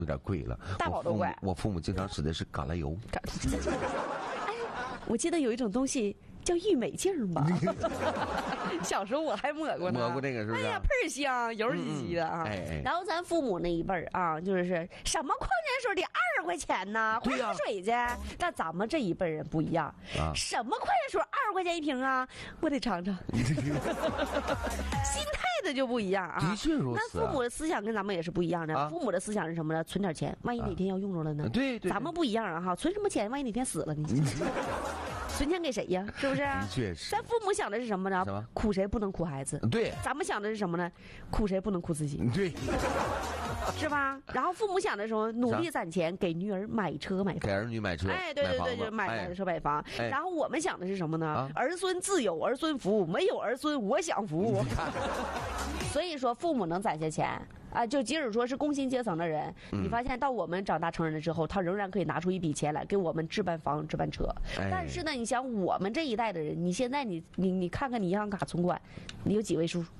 有点贵了， 大宝都贵。 我父母经常使的是橄榄油。 哎，我记得有一种东西叫郁美净吧。小时候我还抹过呢， 抹过那个是不是？ 哎呀，倍儿香，油唧唧的啊。然后咱父母那一辈儿啊，就是什么矿泉水得20块钱呢，快喝水去。但咱们这一辈人不一样，什么矿泉水20块钱一瓶啊，我得尝尝。心态的就不一样啊。 的确如此。 那父母的思想跟咱们也是不一样的。父母的思想是什么呢？存点钱，万一哪天要用着了呢？ 对对。 咱们不一样啊哈，存什么钱？万一哪天死了呢？存钱给谁呀？是不是？ 的确是。 咱父母想的是什么呢？苦谁不能苦孩子？ 对。 咱们想的是什么呢？苦谁不能苦自己？ 对。 是吧？然后父母想的时候，努力攒钱给女儿买车买房， 给儿女买车， 哎，对对对，就买车买房。然后我们想的是什么呢？儿孙自有儿孙福，没有儿孙我享福。所以说，父母能攒下钱啊，就即使说是工薪阶层的人，你发现到我们长大成人了之后，他仍然可以拿出一笔钱来给我们置办房、置办车。但是呢，你想我们这一代的人，你现在你看看你银行卡存款，你有几位数？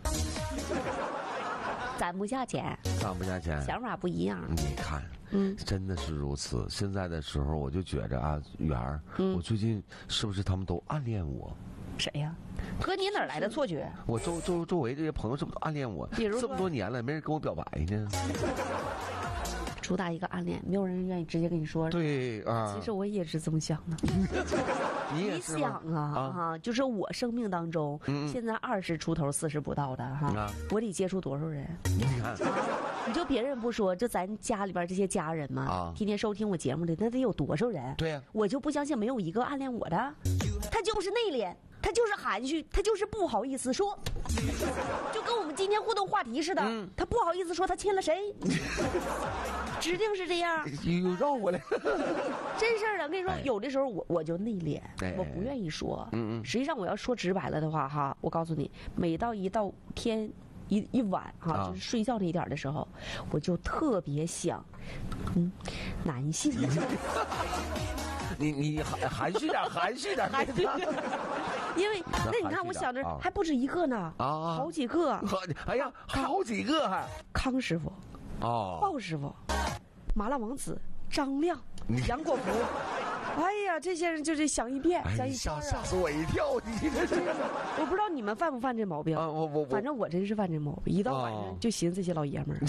攒不下钱， 攒不下钱， 想法不一样。 你看，真的是如此。现在的时候，我就觉着啊，圆儿，我最近是不是他们都暗恋我？ 谁呀？哥，你哪来的错觉？ 我周围这些朋友是不是都暗恋我？ 比如这么多年了，没人跟我表白呢。 主打一个暗恋，没有人愿意直接跟你说。 对啊， 其实我也是这么想的。 你想啊，就是我生命当中，现在20出头、40不到的哈，我得接触多少人？ 你看， 你就别人不说，就咱家里边这些家人嘛，天天收听我节目的，那得有多少人？ 对呀， 我就不相信没有一个暗恋我的，他就是内敛。他就是含蓄，他就是不好意思说，就跟我们今天互动话题似的，他不好意思说他亲了谁，指定是这样。 又绕过来， 真事儿的。我跟你说，有的时候我就内敛，我不愿意说。实际上我要说直白了的话哈，我告诉你，每到一到天一晚哈，就是睡觉那一点的时候，我就特别想，男性。 你含蓄点，含蓄点，含蓄点。 因为那你看，我想着还不止一个呢，好几个。 哎呀，好几个还。 康师傅，鲍师傅，麻辣王子，张亮，杨国福。哎呀，这些人就是想一遍，想一遍。 吓死我一跳！你这是， 我不知道你们犯不犯这毛病啊？我，反正我真是犯这毛病，一到晚上就寻思这些老爷们儿。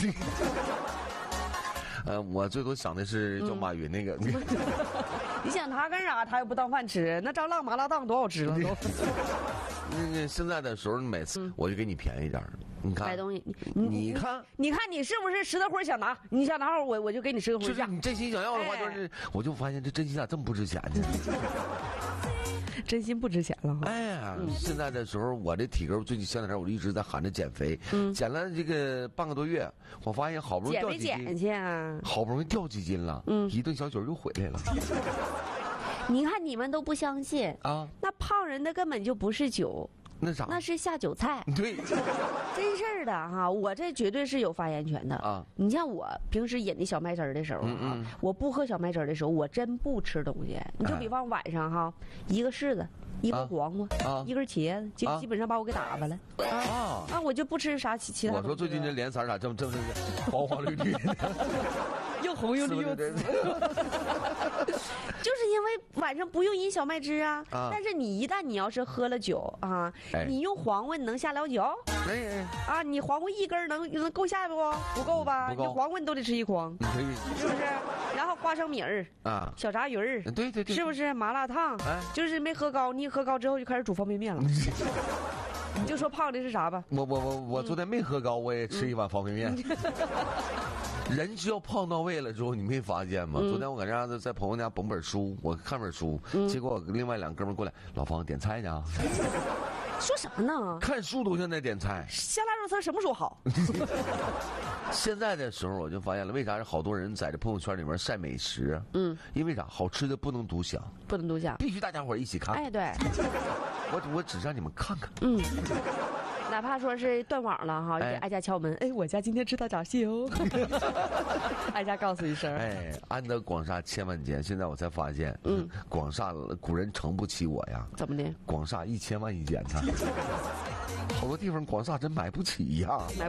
我最多想的是叫马云那个。 你想他干啥？他又不当饭吃。那张浪麻辣烫多好吃了都。 那现在的时候，每次我就给你便宜点你看买东西， 你看你是不是拾掇灰想拿？你想拿我就给你拾掇灰。 就是你真心想要的话，就是我就发现这真心咋这么不值钱呢？ 真心不值钱了。 哎呀，现在的时候，我这体格最近前两天我一直在喊着减肥，减了这个半个多月，我发现好不容易掉几斤， 减去啊， 好不容易掉几斤了，一顿小酒又回来了。 你看你们都不相信啊，那胖人的根本就不是酒。 那啥？ 那是下酒菜。 对， 真事儿的哈，我这绝对是有发言权的啊。你像我平时饮那小麦汁儿的时候啊，我不喝小麦汁儿的时候，我真不吃东西。你就比方晚上哈，一个柿子，一个黄瓜，一根茄子，就基本上把我给打发了啊！我就不吃啥其他。 我说最近这脸色咋这么黄黄绿绿的， 又红又绿又紫。就是因为晚上不用饮小麦汁啊，但是你一旦你要是喝了酒啊，你用黄瓜你能下了酒？啊，你黄瓜一根能够下不？不够吧？你黄瓜你都得吃一筐，是不是？然后花生米儿啊，小炸鱼儿， 对， 是不是？麻辣烫，就是没喝高，你一喝高之后就开始煮方便面了。你就说胖的是啥吧？ 我昨天没喝高，我也吃一碗方便面。人只要胖到位了之后，你没发现吗？昨天我搁这样在朋友家捧本书，我看本书，结果另外2哥们过来，老方点菜呢。 说啥呢？ 看书都像在点菜。 香辣肉丝什么时候好？ 现在的时候我就发现了，为啥是好多人在这朋友圈里面晒美食？因为啥？好吃的不能独享， 不能独享， 必须大家伙一起看。 哎，对， 我只让你们看看。 哪怕说是断网了哈，挨家敲门，我家今天吃大闸蟹哦，挨家告诉一声。 安得广厦千万间，现在我才发现，广厦古人承不起我呀。 怎么的？ 广厦1000万一间呢？好多地方广厦真买不起呀。